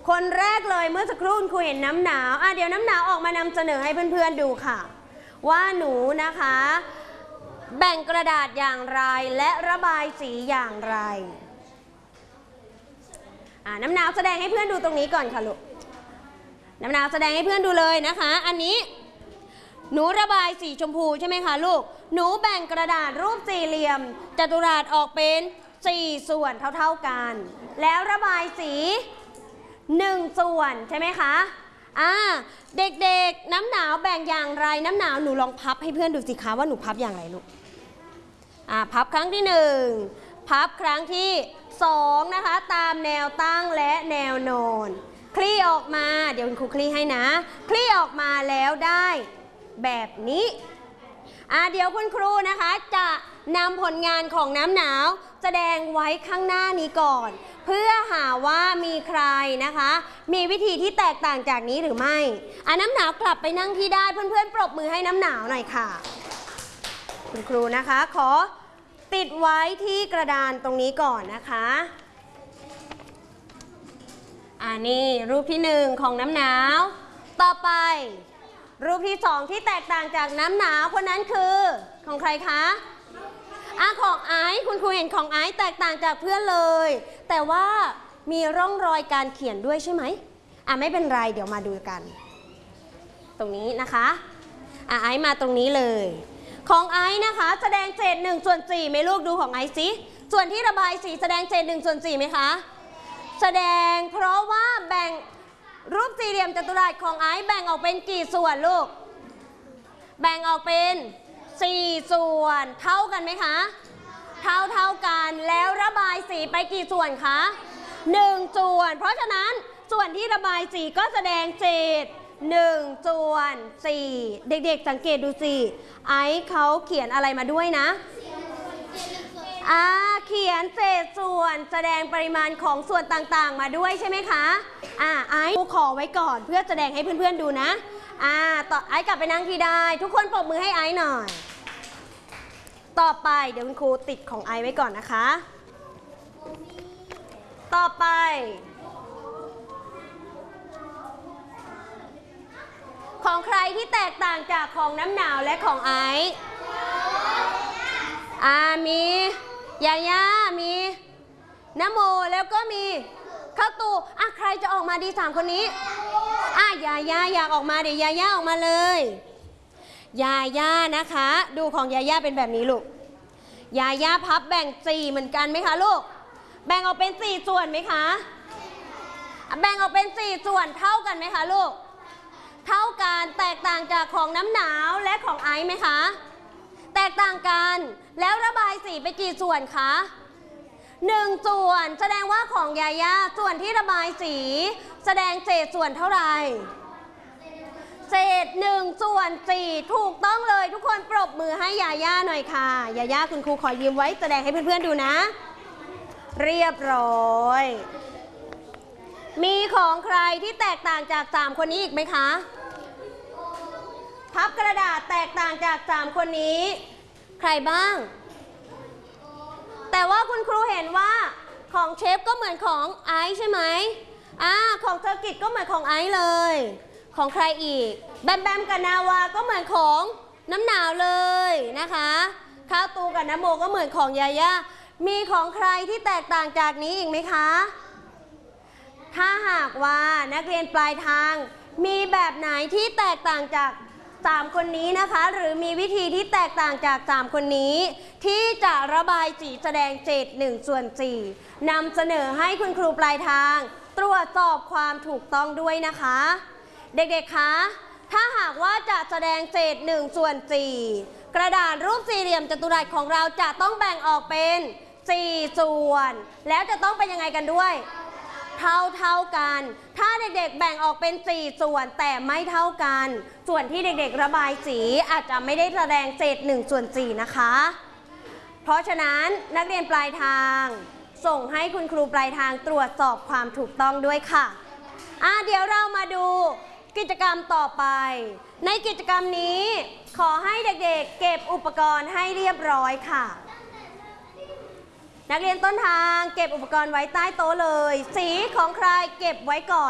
คนแรกเลยเมื่อสักครู่คุณเห็นน้ำหนาวเดี๋ยวน้ำหนาวออกมานำเสนอให้เพื่อนๆดูค่ะว่าหนูนะคะแบ่งกระดาษอย่างไรและระบายสีอย่างไรน้ำหนาวแสดงให้เพื่อนดูตรงนี้ก่อนค่ะลูกน้ำหนาวแสดงให้เพื่อนดูเลยนะคะอันนี้หนูระบายสีชมพูใช่ไหมคะลูกหนูแบ่งกระดาษรูปสี่เหลี่ยมจัตุรัสออกเป็น4ส่วนเท่าๆกันแล้วระบายสี1ส่วนใช่ไหมคะเด็กๆน้ำหนาวแบ่งอย่างไรน้ำหนาวหนูลองพับให้เพื่อนดูสิคะว่าหนูพับอย่างไรลูกพับครั้งที่1พับครั้งที่2นะคะตามแนวตั้งและแนวนอนคลี่ออกมาเดี๋ยวคุณครูคลี่ให้นะคลี่ออกมาแล้วได้แบบนี้เดี๋ยวคุณครูนะคะจะนำผลงานของน้ำหนาวแสดงไว้ข้างหน้านี้ก่อนเพื่อหาว่ามีใครนะคะมีวิธีที่แตกต่างจากนี้หรือไม่น้ำหนาวกลับไปนั่งที่ได้เพื่อนๆปรบมือให้น้ำหนาวหน่อยค่ะคุณครูนะคะขอติดไว้ที่กระดานตรงนี้ก่อนนะคะนี่รูปที่1ของน้ำหนาวต่อไปรูปที่2ที่แตกต่างจากน้ำหนาวคนนั้นคือของใครคะของไอซ์คุณครูเห็นของไอซ์แตกต่างจากเพื่อนเลยแต่ว่ามีร่องรอยการเขียนด้วยใช่ไหมไม่เป็นไรเดี๋ยวมาดูกันตรงนี้นะคะไอซ์มาตรงนี้เลยของไอซ์นะคะแสดงเศษ1/4ไหมลูกดูของไอซ์สิส่วนที่ระบายสีแสดงเศษ1/4ไหมคะแสดงเพราะว่าแบ่งรูปสี่เหลี่ยมจัตุรัสของไอซ์แบ่งออกเป็นกี่ส่วนลูกแบ่งออกเป็น4ส่วนเท่ากันไหมคะเท่ากันแล้วระบายสีไปกี่ส่วนคะ1ส่วนเพราะฉะนั้นส่วนที่ระบายสีก็แสดงเศษ1/4เด็กๆสังเกตดูสิไอซ์เขาเขียนอะไรมาด้วยนะเขียนเศษส่วนแสดงปริมาณของส่วนต่างๆมาด้วยใช่ไหมคะไอซ์ขอไว้ก่อนเพื่อแสดงให้เพื่อนๆดูนะต่อไอซ์กลับไปนั่งที่ได้ทุกคนปรบมือให้ไอซ์หน่อยต่อไปเดี๋ยวคุณครูติดของไอซ์ไว้ก่อนนะคะต่อไปของใครที่แตกต่างจากของน้ำหนาวและของไอซ์มียาย่ามีน้ำโมแล้วก็มีข้าวตูใครจะออกมาดี3คนนี้ยาย่าอยากออกมาเดี๋ยวยาย่าออกมาเลยยาย่านะคะดูของยาย่าเป็นแบบนี้ลูกยาย่าพับแบ่ง4เหมือนกันไหมคะลูกแบ่งออกเป็น4ส่วนไหมคะแบ่งออกเป็น4ส่วนเท่ากันไหมคะลูกเท่ากันแตกต่างจากของน้ำหนาวและของไอซ์ไหมคะแตกต่างกันแล้วระบายสีไปกี่ส่วนคะ1ส่วนแสดงว่าของยาย่าส่วนที่ระบายสีแสดงเศษส่วนเท่าไหร่เศษ1/4ถูกต้องเลยทุกคนปรบมือให้ยาย่าหน่อยค่ะยาย่าคุณครูขอยืมไว้แสดงให้เพื่อนๆดูนะเรียบร้อยมีของใครที่แตกต่างจาก3คนนี้อีกไหมคะพับกระดาษแตกต่างจาก3คนนี้ใครบ้างแต่ว่าคุณครูเห็นว่าของเชฟก็เหมือนของไอซ์ใช่ไหมของเซอร์กิตก็เหมือนของไอซ์เลยของใครอีกแบมแบมกับนาวาก็เหมือนของน้ำหนาวเลยนะคะข้าวตูกับน้ำโมก็เหมือนของยาย่ามีของใครที่แตกต่างจากนี้อีกไหมคะถ้าหากว่านักเรียนปลายทางมีแบบไหนที่แตกต่างจาก3คนนี้นะคะหรือมีวิธีที่แตกต่างจาก3คนนี้ที่จะระบายสีแสดงเศษ1/4นำเสนอให้คุณครูปลายทางตรวจสอบความถูกต้องด้วยนะคะเด็กๆคะถ้าหากว่าจะแสดงเศษ1/4กระดาษรูปสี่เหลี่ยมจัตุรัสของเราจะต้องแบ่งออกเป็น4ส่วนแล้วจะต้องเป็นยังไงกันด้วยเท่ากันถ้าเด็กๆแบ่งออกเป็น4ส่วนแต่ไม่เท่ากันส่วนที่เด็กๆระบายสีอาจจะไม่ได้แสดงเศษ1/4นะคะเพราะฉะนั้นนักเรียนปลายทางส่งให้คุณครูปลายทางตรวจสอบความถูกต้องด้วยค่ะเดี๋ยวเรามาดูกิจกรรมต่อไปในกิจกรรมนี้ขอให้เด็กๆเก็บอุปกรณ์ให้เรียบร้อยค่ะนักเรียนต้นทางเก็บอุปกรณ์ไว้ใต้โต๊ะเลยสีของใครเก็บไว้ก่อน